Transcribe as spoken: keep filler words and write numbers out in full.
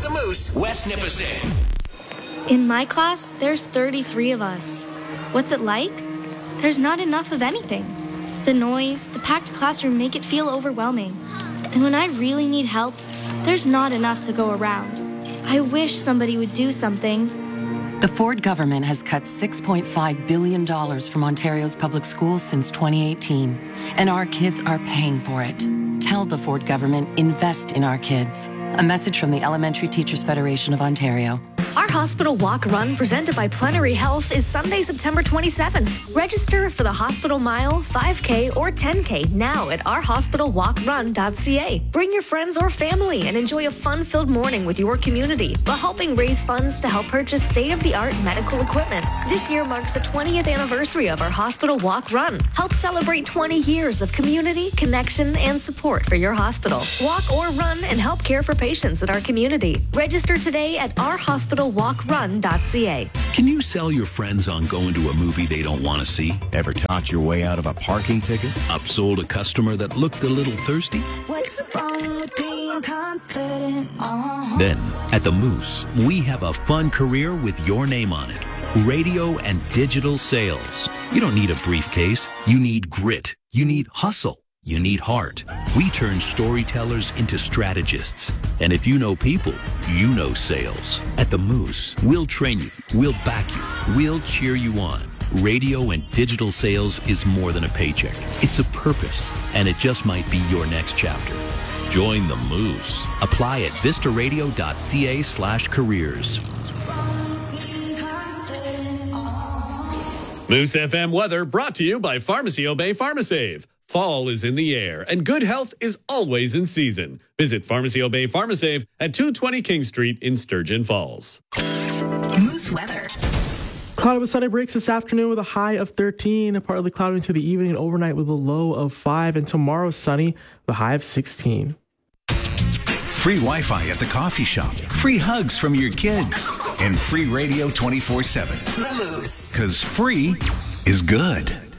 The Moose, West Nipissing. In my class, there's thirty-three of us. What's it like? There's not enough of anything. The noise, the packed classroom make it feel overwhelming. And when I really need help, there's not enough to go around. I wish somebody would do something. The Ford government has cut six point five billion dollars from Ontario's public schools since twenty eighteen, and our kids are paying for it. Tell the Ford government, invest in our kids. A message from the Elementary Teachers Federation of Ontario. Our Hospital Walk Run, presented by Plenary Health, is Sunday, September twenty-seventh. Register for the Hospital Mile, five K, or ten K now at our hospital walk run dot c a. Bring your friends or family and enjoy a fun-filled morning with your community while helping raise funds to help purchase state-of-the-art medical equipment. This year marks the twentieth anniversary of our Hospital Walk Run. Help celebrate twenty years of community, connection, and support for your hospital. Walk or run and help care for patients in our community. Register today at our hospital walk run dot c a. Can you sell your friends on going to a movie they don't want to see? Ever talked your way out of a parking ticket? Upsold a customer that looked a little thirsty? What's wrong with being confident? Uh-huh. Then, at the Moose, we have a fun career with your name on it. Radio and digital sales. You don't need a briefcase. You need grit. You need hustle. You need heart. We turn storytellers into strategists. And if you know people, you know sales. At the Moose, we'll train you, we'll back you, we'll cheer you on. Radio and digital sales is more than a paycheck. It's a purpose, and it just might be your next chapter. Join the Moose. Apply at vista radio dot c a slash careers. Moose F M weather brought to you by Pharmacy Obey PharmaSave. Fall is in the air, and good health is always in season. Visit Pharmacy Obey PharmaSave at two twenty King Street in Sturgeon Falls. Moose weather. Cloudy with sunny breaks this afternoon with a high of thirteen. Partly cloudy into the evening and overnight with a low of five. And tomorrow sunny with a high of sixteen. Free Wi-Fi at the coffee shop. Free hugs from your kids. And free radio twenty-four seven. The Moose. Because free is good.